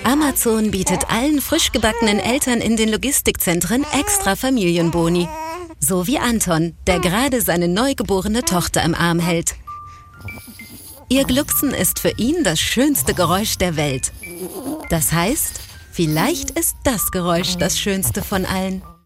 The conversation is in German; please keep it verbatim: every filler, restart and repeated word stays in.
Amazon bietet allen frisch gebackenen Eltern in den Logistikzentren extra Familienboni. So wie Anton, der gerade seine neugeborene Tochter im Arm hält. Ihr Glucksen ist für ihn das schönste Geräusch der Welt. Das heißt, vielleicht ist das Geräusch das schönste von allen.